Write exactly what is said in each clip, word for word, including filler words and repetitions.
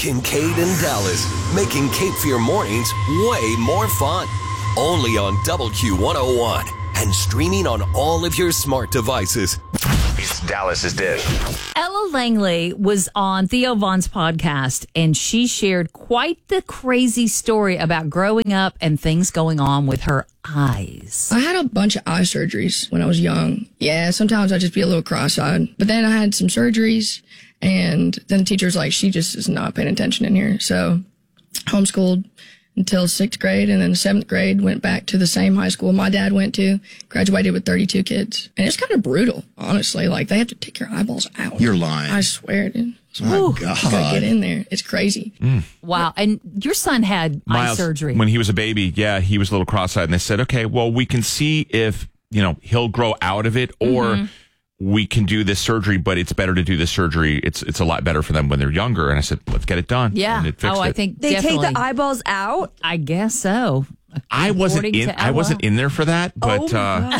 Kincaid and Dallas, making Cape Fear mornings way more fun. Only on W Q one oh one and streaming on all of your smart devices. It's Dallas's Dish. Ella Langley was on Theo Von's podcast, and she shared quite the crazy story about growing up and things going on with her eyes. I had a bunch of eye surgeries when I was young. Yeah, sometimes I'd just be a little cross-eyed. But then I had some surgeries, and then the teacher's like, she just is not paying attention in here. So homeschooled until sixth grade, and then seventh grade went back to the same high school my dad went to, graduated with thirty-two kids. And it's kind of brutal, honestly. Like, they have to take your eyeballs out. You're lying. I swear, dude. Oh, my God. You gotta get in there. It's crazy. Mm. Wow. And your son had Miles, eye surgery. When he was a baby, yeah, he was a little cross-eyed. And they said, okay, well, we can see if, you know, he'll grow out of it, or mm-hmm. we can do this surgery, but it's better to do this surgery. It's it's a lot better for them when they're younger. And I said, let's get it done. Yeah. And it fixed oh, I it. think They definitely. take the eyeballs out? I guess so. I wasn't According in. to I Ella. wasn't in there for that, but Oh, uh,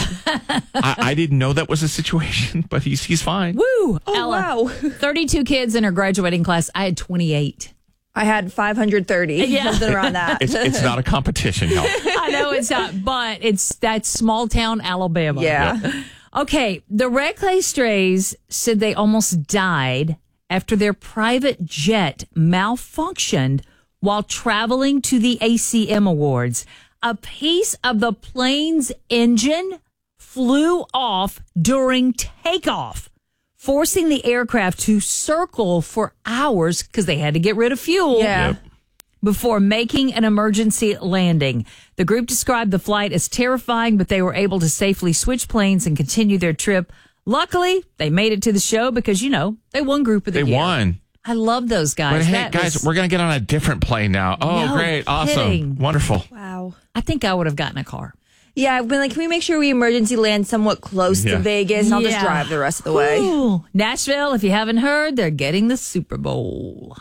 I, I didn't know that was a situation. But he's he's fine. Woo! Oh, Ella, wow. thirty-two kids in her graduating class. I had twenty-eight. I had five hundred thirty, Yeah. something around that. It's it's not a competition, y'all. I know it's not, but it's that small town Alabama. Yeah. Yep. Okay, the Red Clay Strays said they almost died after their private jet malfunctioned while traveling to the A C M Awards. A piece of the plane's engine flew off during takeoff, forcing the aircraft to circle for hours because they had to get rid of fuel. Yeah. Yep. Before making an emergency landing. The group described the flight as terrifying, but they were able to safely switch planes and continue their trip. Luckily, they made it to the show because, you know, they won Group of the They Year. won. I love those guys. But hey, That guys, was- we're gonna get on a different plane now. Oh, No great, awesome, kidding. wonderful. Wow. I think I would have gotten a car. Yeah, I've been like, can we make sure we emergency land somewhat close Yeah. to Vegas? And I'll just Yeah. drive the rest of the way. Ooh. Nashville, if you haven't heard, they're getting the Super Bowl.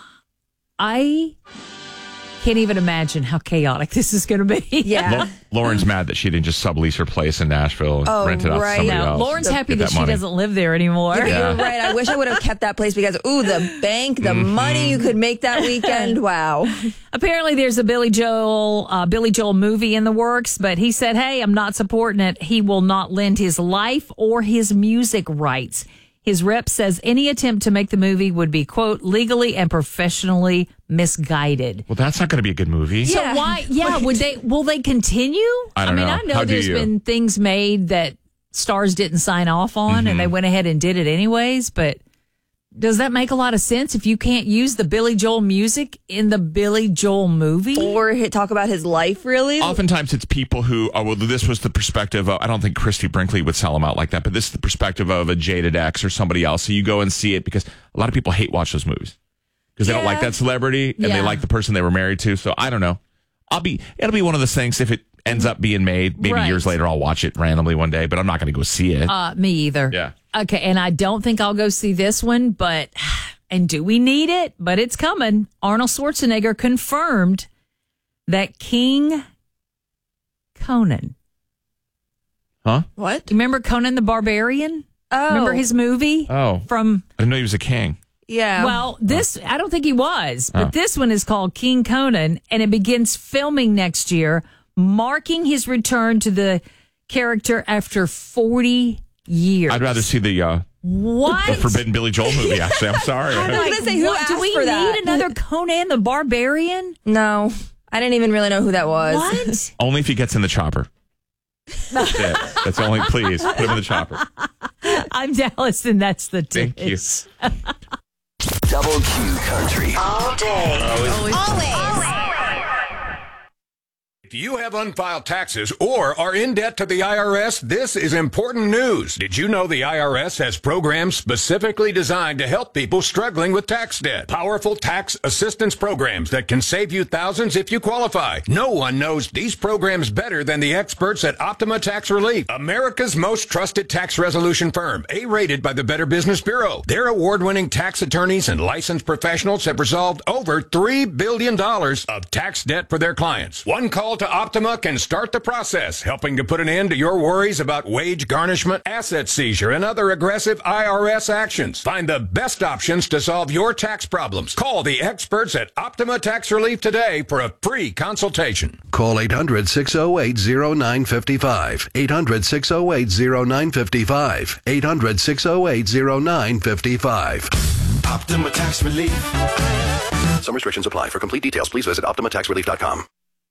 I can't even imagine how chaotic this is going to be. Yeah. Lau- Lauren's mad that she didn't just sublease her place in Nashville and Oh, rent it out right. to somebody No, else. Lauren's happy Get that, she money. doesn't live there anymore. Yeah, but Yeah. you're right. I wish I would have kept that place because, ooh, the bank, the Mm-hmm. money you could make that weekend. Wow. Apparently, there's a Billy Joel uh, Billy Joel movie in the works, but he said, "Hey, I'm not supporting it. He will not lend his life or his music rights." His rep says any attempt to make the movie would be, quote, legally and professionally misguided. Well, that's not going to be a good movie. So Yeah. why? Yeah, would they? Will they continue? I don't mean, know. I know How do there's you? been things made that stars didn't sign off on, and they Mm-hmm. went ahead and did it anyways. But does that make a lot of sense if you can't use the Billy Joel music in the Billy Joel movie? Or hit, talk about his life, really. Oftentimes it's people who, oh, well, this was the perspective of, I don't think Christy Brinkley would sell them out like that, but this is the perspective of a jaded ex or somebody else. So you go and see it because a lot of people hate watch those movies because they don't Yeah. like that celebrity and they Yeah. like the person they were married to. So I don't know. I'll be, it'll be one of those things. If it ends up being made, maybe Right. years later, I'll watch it randomly one day, but I'm not going to go see it. Uh, me either. Yeah. Okay, and I don't think I'll go see this one, but, and do we need it? But it's coming. Arnold Schwarzenegger confirmed that King Conan. huh? What? You remember Conan the Barbarian? Oh. Remember his movie? Oh. From, I didn't know he was a king. Yeah. well, this, I don't think he was, but Oh. this one is called King Conan, and it begins filming next year, marking his return to the character after forty years. I'd rather see the, uh, What? the Forbidden Billy Joel movie, actually. I'm sorry. I was going to say, who What? asked Do we for that? need another Conan the Barbarian? No. I didn't even really know who that was. What? Only if he gets in the chopper. That's it. That's only, please, put him in the chopper. I'm Dallas, and that's the Thank you. dish. Double Q Country. All day. If you have unfiled taxes or are in debt to the I R S, this is important news. Did you know the I R S has programs specifically designed to help people struggling with tax debt? Powerful tax assistance programs that can save you thousands if you qualify. No one knows these programs better than the experts at Optima Tax Relief, America's most trusted tax resolution firm, A-rated by the Better Business Bureau. Their award-winning tax attorneys and licensed professionals have resolved over three billion dollars of tax debt for their clients. One call to Optima can start the process, helping to put an end to your worries about wage garnishment, asset seizure, and other aggressive I R S actions. Find the best options to solve your tax problems. Call the experts at Optima Tax Relief today for a free consultation. Call eight hundred, six oh eight, oh nine five five. eight hundred, six oh eight, oh nine five five. eight hundred, six oh eight, oh nine five five. Optima Tax Relief. Some restrictions apply. For complete details, please visit optima tax relief dot com.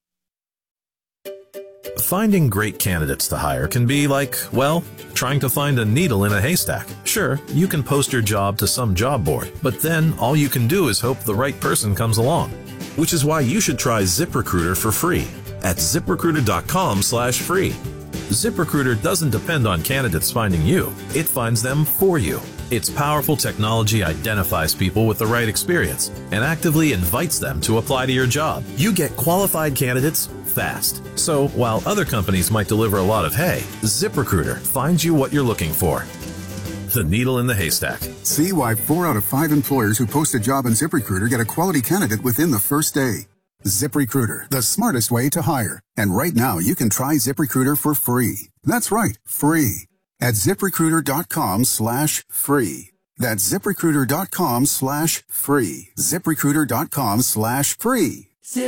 Finding great candidates to hire can be like, well, trying to find a needle in a haystack. Sure, you can post your job to some job board, but then all you can do is hope the right person comes along. Which is why you should try ZipRecruiter for free at ziprecruiter.com slash free. ZipRecruiter doesn't depend on candidates finding you. It finds them for you. Its powerful technology identifies people with the right experience and actively invites them to apply to your job. You get qualified candidates fast. So while other companies might deliver a lot of hay, ZipRecruiter finds you what you're looking for. The needle in the haystack. See why four out of five employers who post a job on ZipRecruiter get a quality candidate within the first day. ZipRecruiter, the smartest way to hire. And right now, you can try ZipRecruiter for free. That's right, free. At ziprecruiter.com slash free. That's ziprecruiter.com slash free. ziprecruiter.com slash free.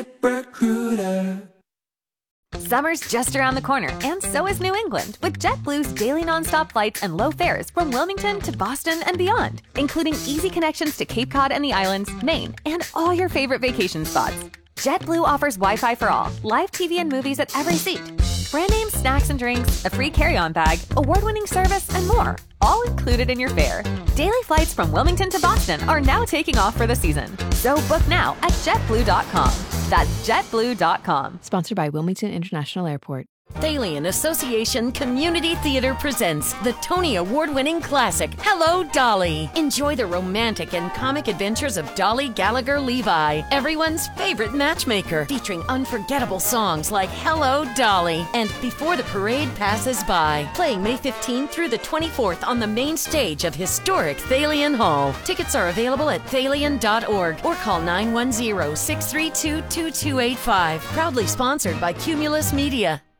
ZipRecruiter. Summer's just around the corner, and so is New England, with JetBlue's daily nonstop flights and low fares from Wilmington to Boston and beyond, including easy connections to Cape Cod and the islands, Maine, and all your favorite vacation spots. JetBlue offers Wi-Fi for all, live T V and movies at every seat, brand name snacks and drinks, a free carry-on bag, award-winning service, and more, all included in your fare. Daily flights from Wilmington to Boston are now taking off for the season. So book now at jet blue dot com. That's jet blue dot com. Sponsored by Wilmington International Airport. Thalian Association Community Theater presents the Tony Award-winning classic, Hello, Dolly. Enjoy the romantic and comic adventures of Dolly Gallagher Levi, everyone's favorite matchmaker, featuring unforgettable songs like Hello, Dolly and Before the Parade Passes By. Playing May fifteenth through the twenty-fourth on the main stage of historic Thalian Hall. Tickets are available at thalian dot org or call nine one zero, six three two, two two eight five. Proudly sponsored by Cumulus Media.